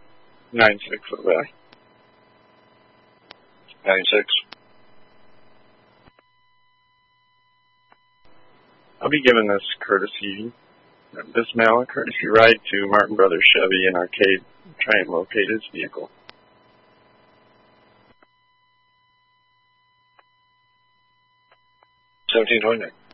9-6 obey. 9-6. I'll be giving this mail a courtesy ride to Martin Brothers Chevy in Arcade to try and locate his vehicle. 1729.